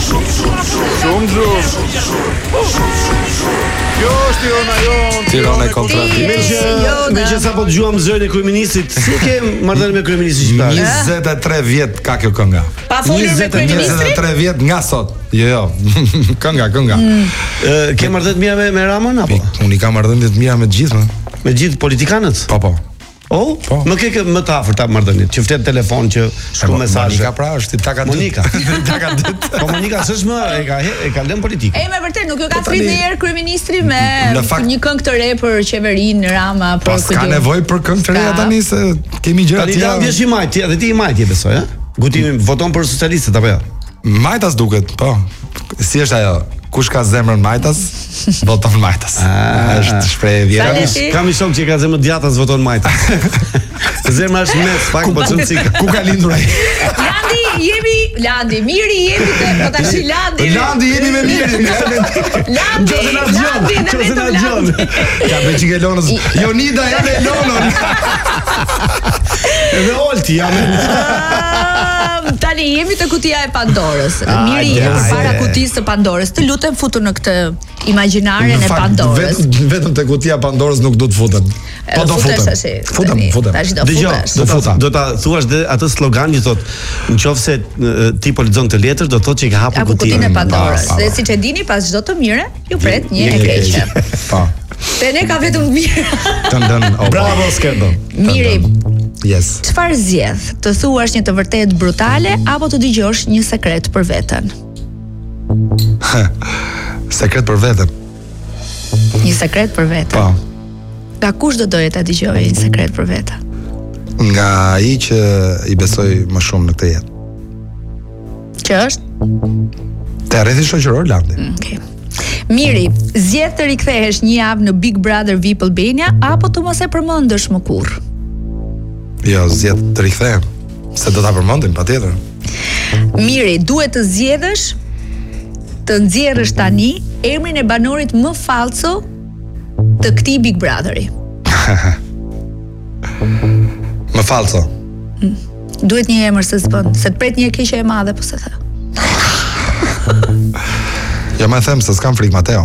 Kjo është Tirana e kontradiktit. Me që sapo dëgjuam zërin e kryeministit, si ke marrëdhënie me kryeministin shqiptar? 23 vjet ka kjo kënga. Pa folur me kryeministrin? 23 vjet nga sot. Jo. Kënga. Ke marrëdhënie mira me Ramon apo? Unë i kam marrëdhënie të mira me të gjithë, Me gjithë politikanët? Po. Oh, më ke më të afërt ta marrëdhëniet, që flet telefon, që shkruaj mesazhe. Monika pra është taka Monika. Taka dytë. Po Monika s'është më e ka lënë politikë. Me vërtet nuk ju ka thritë ndonjëherë kryeministri me një këngë të re për qeverinë Rama, për këtë. Ka nevojë për këngë të reja tani se kemi gjëra të tjera. Tani vjesh i majt, edhe ti i majt je besoj, Gutimi voton për socialistët apo jo? Majtas duket, po. Si është ajo? Kush ka zemrën majtas, voton majtas. Është shprehje vjetër. Kam i shok që ka zemrën djatas, voton majtas. Zemra është mes, pak po çuncik. Ku ka lindur ai? Landi, Miri jemi të, po tash Landi jemi me Miri. Landi. Ka bëj çigelonës. Jonida edhe Elonën. Edhe Olti jam. Tani jemi te kutia e Pandorës. Miri jemi para kutisë së Pandorës. Të lutem futu në këtë imagjinaren e Pandorës. Vetëm te kutia e Pandorës nuk do të futem. Po do futem. Futem. Do ta thuash dhe atë slogan që thotë nëse ti po lexon të letër do thotë që ka hapur kutinë e Pandorës. Dhe siç e dini pas çdo të mire ju pret një e keqe. Po. Te ne ka vetëm mirë. Bravo Skerdo. Miri. Yes. Çfarë zgjedh? Të thuash një të vërtet brutale apo të dëgjosh një sekret për veten? Sekret për veten. Një sekret për veten. Po. Nga kush do doje ta dëgjoje një sekret për veten? Nga ai që i besoj më shumë në këtë jetë. Që është? Te rrethi shoqëror Landi. Okej. Miri, zgjedh të rikthehesh një javë në Big Brother VIP Albania apo të mos e përmendësh më kurrë? Jo, zgjedh të rikthehem, se do ta përmendim patjetër. Miri, duhet të zgjedhësh të nxjerrësh tani emrin e banorit më falso të këtij Big Brotheri. Më falso. Duhet një emër se s'bën, se të pret një e keqe e madhe po se the. Jo më them se s'kam frikë Mateo.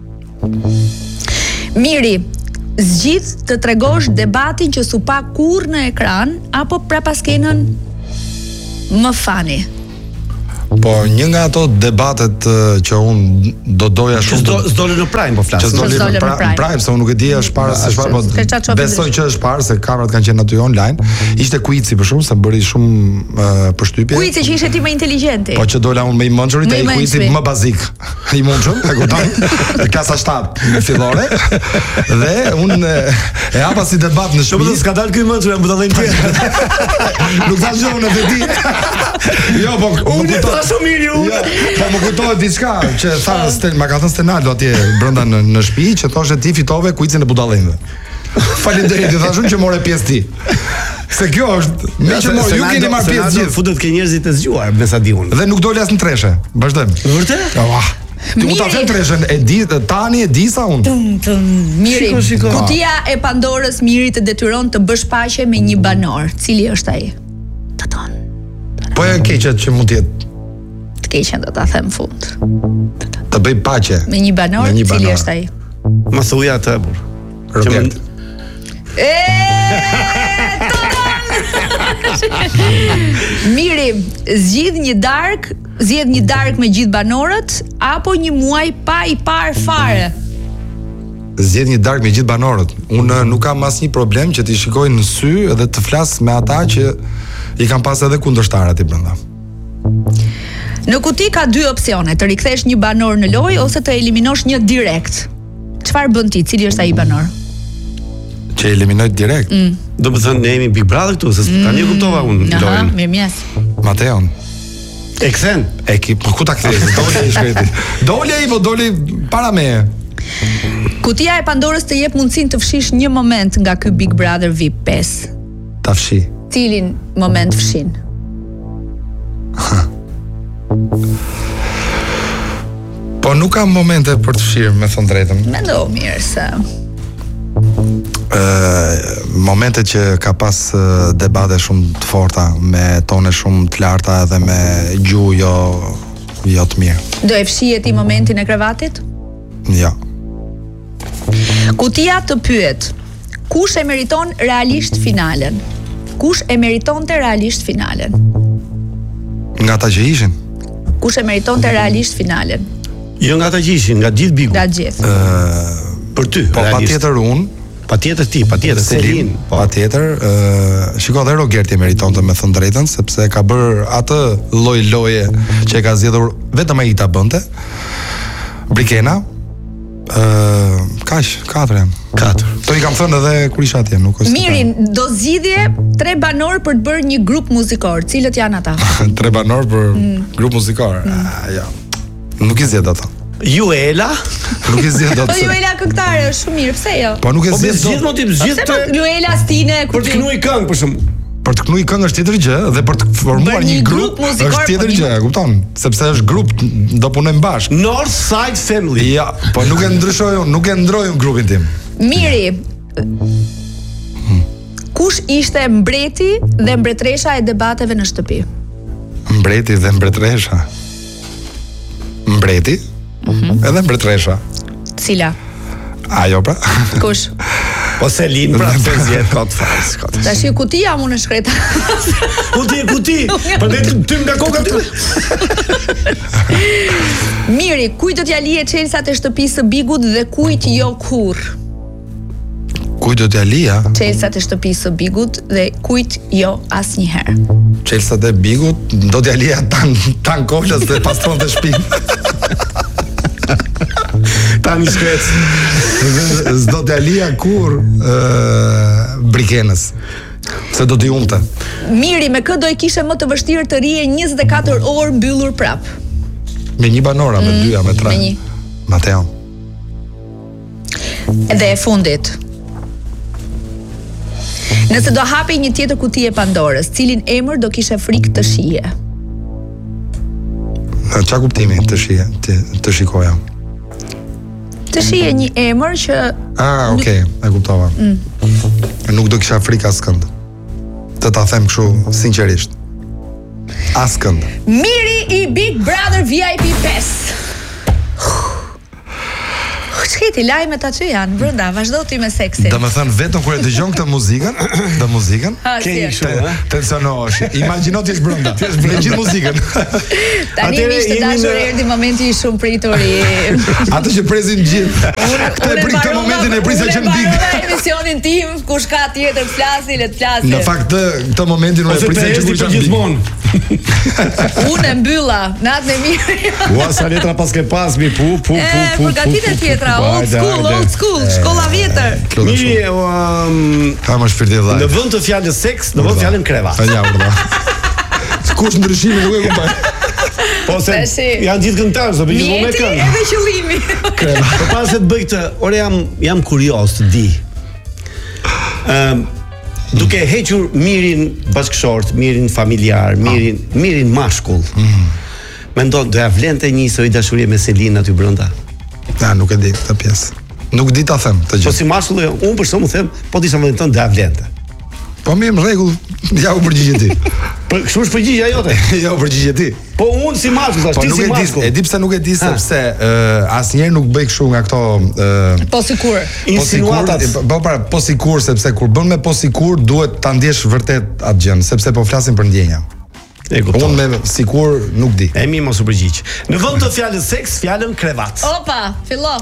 Miri, zgjidh të tregosh debatin që s'u pa kurrë në ekran apo prapaskenën më fani. Po një nga ato debatet që unë do doja shumë s'dolën në Prime po flas. Që s'dolën në Prime, se unë nuk e di është para se çfarë, po besoj që është para se kamerat kanë qenë aty online. Ishte quizi për shumë, se bëri shumë përshtypje. Quizi që ishte ti më inteligjenti. Po që dola unë më i mençurit, ai quizi më bazik. I mençur, e kupton? Klasa 7 fillore. Dhe unë e hapa si debat në shtëpi. Po s'ka dalë ky mençur, më dallën tjetër. Nuk ta zgjon në veti. Jo, po unë shumë mirë ju. Po më kujtohet diçka që tha ma ka thënë Stenaldo atje brenda në shtëpi që thoshte ti fitove kuicin e budallimeve. Faleminderit, i thashun që more pjesë ti. Se kjo është, me që more, ju keni marrë pjesë gjithë. Futet ke njerëzit e zgjuar, me sa di unë. Dhe nuk doli as në treshe. Vazhdojmë. Vërtet? Ti mund ta them treshen, e di tani e di sa unë. Miri, kutia e Pandorës Miri të detyron të bësh paqe me një banor. Cili është ai? Taton. Po e keqet që mund të jetë. Të keqen do ta them fund. Të bëj paqe me një banor, cili është ai? Ma thuja atë burr. Robert. Miri, zgjedh një darkë me gjithë banorët apo një muaj pa i parë fare? Zgjedh një darkë me gjithë banorët. Unë nuk kam asnjë problem që t'i shikoj në sy edhe të flas me ata që i kam pas edhe kundërshtarët i brenda. Në kuti ka dy opsione, të rikthesh një banor në lojë ose të eliminosh një direkt. Çfarë bën ti? Cili është ai banor? Që eliminoj direkt. Do të thënë ne jemi Big Brother këtu, se tani e kuptova unë lojën. Aha, mirëmjes. Mateon. E kthen. Po ku ta kthej? Doli i shkreti. Doli para meje. Kutia e Pandorës të jep mundësinë të fshish një moment nga ky Big Brother VIP 5. Ta fshi. Cilin moment fshin? Po nuk kam momente për të fshirë, me thënë drejtën. Mendo mirë se momentet që ka pas debate shumë të forta, me tone shumë të larta dhe me gjuhë Jo të mirë. Do e fshihet ti momentin e kravatit? Jo. Kutia të pyet: kush e meriton realisht finalen? Kush e meritonte realisht finalen? Nga ata që ishin? Kush e meritonte realisht finalen? Jo nga ata që ishin, nga gjithë bigu. Nga gjithë. Për ty, Po patjetër unë, patjetër ti, patjetër Selin. Patjetër, shiko dhe Rogerti meritonte me thënë drejtën, sepse ka bërë atë lloj-lloje që e ka zgjedhur vetëm ai ta bënte. Brikena, kaq, 4 janë. 4. To I kam thënë edhe kur isha atje, nuk është. Mirin, do zgjidhje 3 banor për të bërë një grup muzikor. Cilët janë ata? 3 banor për grup muzikor. Ja. Nuk I zgjedh ata. Juela, Nuk I zgjedh dot. Po Juela këngëtare është shumë mirë, pse jo? Po nuk e po zgjedh zgjidh dot. motiv, zgjidh Pse të po Juela Stine për të knuaj këngë për shemb. Për të knuaj këngë është tjetër gjë dhe për të formuar Bërë një një grup grup muzikor, është tjetër po gjë, e kupton? Sepse është grup, do punojmë bashkë. North Side Family. Ja, po nuk e ndryshoj unë, nuk e ndroj unë grupin tim. Miri. Kush ishte mbreti dhe mbretresha e debateve në shtëpi? Mbreti dhe mbretresha. Mbreti? Edhe mbretresha. Cila? Ajo pra. Kush? Po Selin pra të zgjedh kot fals. Tash kutia unë shkreta. Kuti. Po ne ty nga koka ty. Miri, kujt do t'ja lije çelsat e shtëpisë së Bigut dhe kujt jo kurr? Kujt do t'ja lija? Çelsat e shtëpisë së Bigut dhe kujt jo asnjëherë. Çelsat e Bigut do t'ja lija tan kolës dhe pastron të shtëpinë. Tani shkret. S'do t'ja lija kur Brikenës. Se do t'i humte. Miri, me kë do e kishe më të vështirë të rije 24 orë mbyllur prap? Me një banora, me 2, me 3. Me një. Mateo. Edhe e fundit. Nëse do hapi një tjetër kuti e Pandorës, cilin emër do kishe frikë të shije? Qa kuptimi të shikoja? Të shije një emër që... Okej, e kuptova. Nuk do kisha frikë askënd. Të ta them kështu sinqerisht. Askënd. Miri I Big Brother VIP 5. Ç'keti lajmet aty janë brenda, vazhdo ti me seksin. Domethënë vetëm kur e dëgjon këtë muzikën, Ke një kështu, tensionohesh. Imagjino ti je brenda. Me gjithë muzikën. Tani mish të dashur erdhi momenti I shumë pritur I Atë që presin gjithë. Këtë e prit këtë momentin e prisa që në big. Emisionin tim, kush ka tjetër të flasi, le të flasi. Në fakt këtë momentin unë e prisa që për gjithmonë. Unë e mbylla, natën e mirë. Ua sa letra pas ke pas mi pu. Përgatitet tjetra, old school, shkolla vjetër. Miri, Ka më shpirti vllaj. në vend të fjalës seks, në vend fjalën krevat. Ja, urdhë. Kush ndryshimi nuk e kuptoj. Po se janë gjithë këngëtarë, so bëj me Mjeti këngë. edhe qëllimi. Po pas se të bëj këtë, ore jam kurioz të di. Duke hequr mirin bashkëshort, mirin familjar, mirin mashkull. Mendon do ja vlente një histori dashurie me Selin aty brenda. Ja, nuk e di këtë pjesë. Nuk di ta them të Po gjë. si mashkull, unë për shkakun them, po disha vëllëton do ja vlente. Po mirë, në rregull, ja u përgjigje ti. Për kështu është përgjigjja jote. Ja u përgjigje ti. Po unë si mashkull, thash Po ti nuk si e di, mashkull. e di pse nuk e di sepse asnjëherë nuk bëj kështu nga këto Po sikur. Insinuatat. po sikur sepse kur bën me po sikur duhet ta ndjesh vërtet atë gjën, sepse po flasim për ndjenja. E kuptoj. Unë me sikur nuk di. E mi mos u përgjigj. Në vend të fjalës seks, fjalën krevat. Opa, fillo.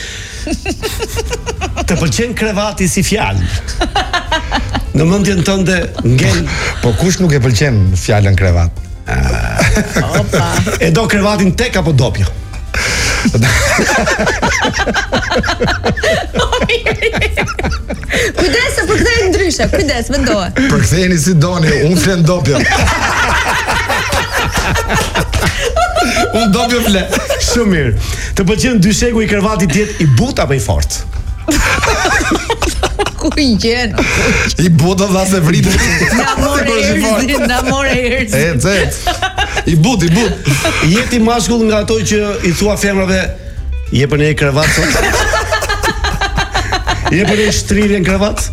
Të pëlqen krevati si fjalë. Në mendjen tënde ngel, Po kush nuk e pëlqen fjalën krevat? Opa. e do krevatin tek apo dopjo? Kujdes për këtë ndryshe, kujdes, mendoje. Përktheheni si doni, unë flen dopjo. Unë dopjo fle. Shumë mirë. Të pëlqen dyshegu I krevatit të jetë I butë apo I fortë? Ku I gjen? I buta dha se vritet. Na more erzi. I but. Jeti mashkull nga ato që I thua femrave jepën e krevat sot? Jepën e shtrirje në krevat?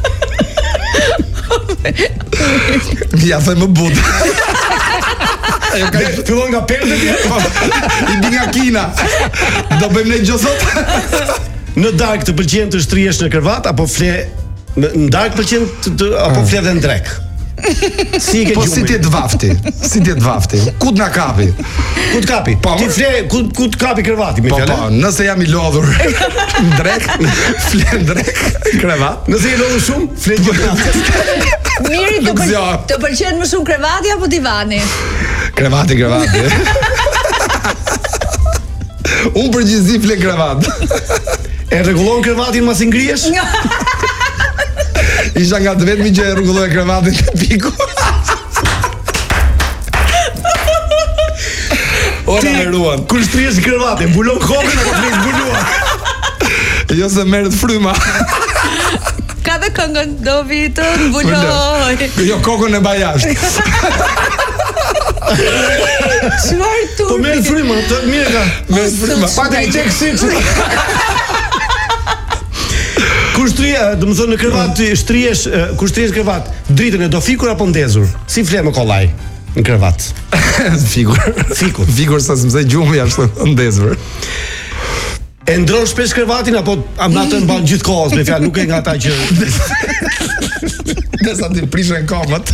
Ja them më but. Ajo ka fillon nga perdet i bi nga Kina. Do bëjmë ne gjë sot? Në darkë të pëlqen të shtrihesh në krevat apo fle në darkë pëlqen apo fle dhe në drek? Si ke Po si ti të vafti? Si ti të vafti? Ku të na kapi? Ku të kapi? Po, Ti fle ku të kapi krevati me Po, fjalë? nëse jam i lodhur në drek, fle në drek, krevat. Nëse je lodhur shumë, fle gjithë. Miri, Nuk zgjohem. të pëlqen më shumë krevati apo divani? Krevati. Unë përgjithësi fle krevat. E rregullon krevatin mas i ngrihesh? Isha nga të vetmi që e rregulloi krevatin te piku. Ora me ruan. Kur shtrihesh krevatin, mbulon kokën apo fle zbuluar? Jo se merret fryma. Ka dhe këngën do vi të mbuloj. Jo kokën e mbaj jashtë. Çfarë turpi? Po merr fryma, të mirë ka. Merret fryma. Pa të çek syç. Kur shtrihesh, do të thonë në krevat ti shtrihesh, kur shtrihesh krevat, dritën e do fikur apo ndezur? Si fle me kollaj në krevat? Figur. Figur sa s'mzej gjumi ashtu ndezur. E ndron shpesh krevatin apo atë mban gjithkohës me fjalë, nuk e nga ata që Desa ti prishën komët.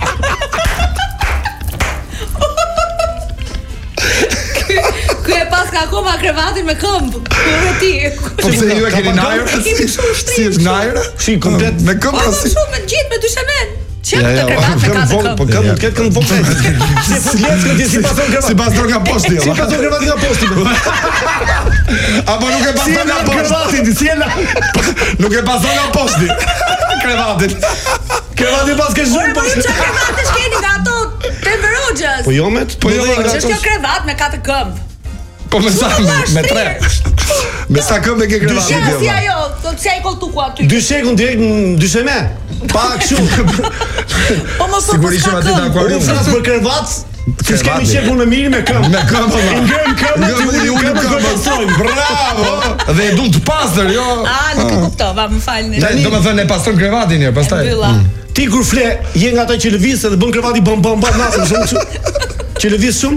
Ky e pas ka akoma krevatin me këmbë. Kur e ti? Po pse ju e keni najër? Kemi shumë shtrirë. Si është najër? Si komplet Me këmbë Po si. shumë me gjithë me dyshemen. Çem Ja, të ja, krevat me ka të Po këmbë. këmbë të ketë këmbë vogël. Si futleckë ti si pason krevat. Si pason nga poshti. Si pason krevati nga poshti. Apo nuk e pason nga poshti. Krevatin, si e la. Nuk e pason nga poshti. Krevatin. Krevati pas ke Por shumë po poshti. çka krevate shkeni nga ato te Verogjas? Po jo met? Po jo, nga Ç'është ato. kjo krevat me ka të këmbë? Po me sa me 3. Me sa këmbë ke krevatin Ja, si ti? ajo, do të sjaj koltu ku aty. 2 sekond direkt në dysheme. Pa kështu. Po më Sigurisht s'ka aty këmbë. ta Unë flas për krevat. Ti s'kemi Krevati. qepur me mirë me këmbë. Me këmbë. Ngëm këmbë, ti Ngëm unë këmbë. këmbë. Bravo. Dhe e dum të pastër, jo. Nuk e kuptova, më falni. Do të thënë e pastron krevatin një, pastaj. Mbylla. Ti kur fle, je nga ata që lëviz dhe bën krevati bam bam bam natën shumë kështu. Që lëviz shumë?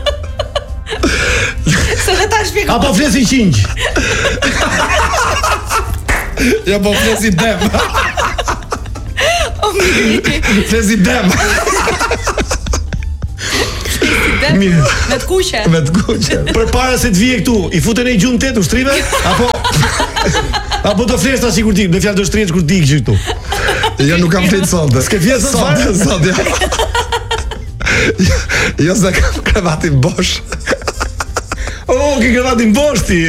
Se dhe ta shpjegoj. Apo fle si qingj? Jo, po flesi dem. O Miri, Flesi dem. Mirë. me të kuqe. Me të kuqe. Përpara se të vije këtu, i futen e gjumë tet ushtrive? Apo do flesh tash sikur ti, në fjalë do shtrihesh kur ti ikësh këtu. Jo, nuk kam flet sonte. S'ke flet sot fare? Sot, jo. Jo, se kam krevatin bosh. Oh, ke krevatin bosh ti.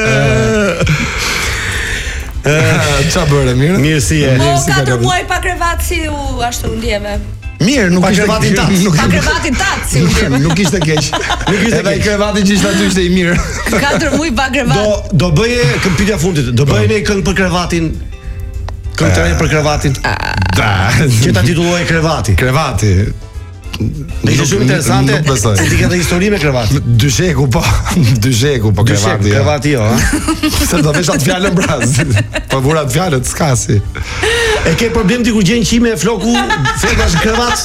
Qa bëre, mirë? Mirë si e. Po, si ka 4 qenë. muaj pa krevat si u ashtu ndjeve. Mirë, nuk Pa ishte krevatin tat. nuk- Pa krevatin tat si u ndjeve. Nuk ishte keq. Edhe i krevati që ishte aty ishte i mirë. 4 muaj pa krevat. Do bëje këmpitja fundit. Do bëje një këngë për krevatin. Këngë të re për krevatin. Da. Që ta titulloj krevati. Krevati. Dhe ishte shumë interesante. Nuk besoj. Se ti ke dhe histori me krevat. Dysheku po. Dysheku po krevati. ja. Krevati jo, ha. Se do vesh atë fjalën braz. Po vura atë fjalën, s'ka si. E ke problem ti kur gjen qime floku fetash në krevat?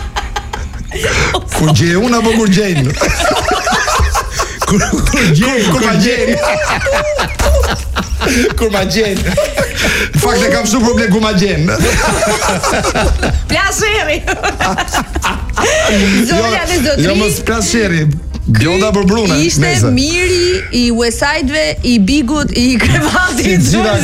Kur gjej unë apo kur gjejnë? Kur gjen, Kur ma gjejnë. Kur ma gjejnë. Në fakt e kam shumë problem kur ma gjejnë. Plaseri. Zonja dhe zotri. Jo mos plas sheri. Bjonda për bruna. Ishte nese. Miri i Westside-ve, i Bigut, i krevatit. Si gjitha-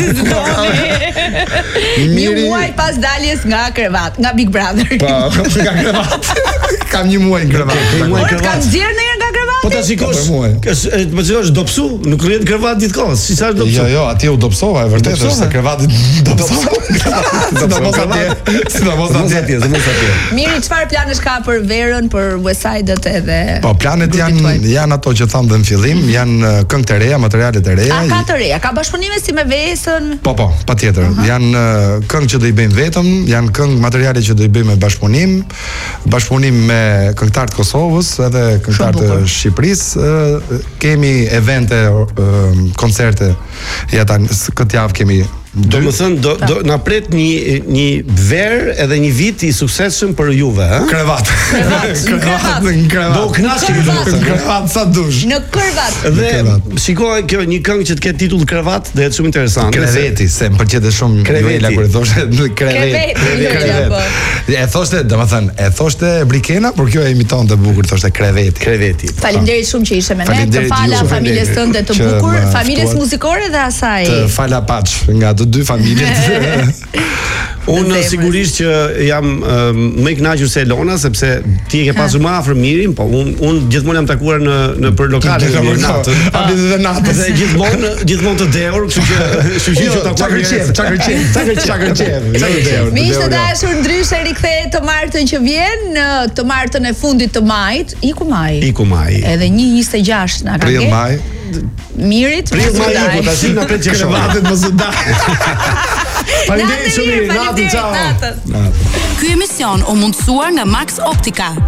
Një Miri- muaj pas daljes nga krevat, nga Big Brother. Po, nga krevat. Kam një muaj në krevat. Një muaj Por krevat. kam nxjerr ndonjëherë nga krevati? Po ta shikosh, Po, për mua. po shikosh do psu, nuk rrihet në krevat gjithkohës. Si sa do psu? Jo, atje u dobsova, e vërtetë, Dobsova? është se krevati dobsova. Sidomos atje. Sidomos atje. Miri, çfarë planesh ka për verën, për Westside-et edhe? Po planet grupit tuaj? janë ato që thamë dhe në fillim, janë këngë të reja, materiale të reja. A ka të reja? Ka bashkëpunime si me Vesën? Po, patjetër. Janë këngë që do i bëjmë vetëm, janë këngë materiale që do i bëjmë me bashkëpunim me këngëtarë të Kosovës edhe këngëtarë të Shqipërisë. Kemi evente, koncerte, këtë javë kemi Domethënë do na pret një verë edhe një vit i suksesshëm për Juve, ha? Krevat. Do knaçi krevat sa dush. Në krevat. Dhe shikoj kjo një këngë që të ketë titull krevat dhe është shumë interesante. Kreveti, se më pëlqente shumë Joela kur e thoshte krevet. E thoshte, domethënë, e thoshte Brikena, por kjo e imitonte bukur, thoshte kreveti. Faleminderit shumë që ishe me ne. Të fala familjes tënde të bukur, familjes muzikore dhe asaj. Të fala paç nga të dy familjet. Unë sigurisht që jam më i kënaqur se Elona sepse ti e ke pasur më afër Mirin, po unë gjithmonë jam takuar në për lokale natën. Dhe natën. Dhe gjithmonë të dheur, kështu që takuar çakërçev. Miq të dashur, ndryshe rikthehet të martën që vjen, në të martën e fundit të majit, iku maj. Edhe 1:26 na ka Prill maj. Mirit, prill maj, po tash na pret që krevatet mos u dal. Faleminderit shumë, natën, ciao. Ky emision u mundësuar nga Max Optica.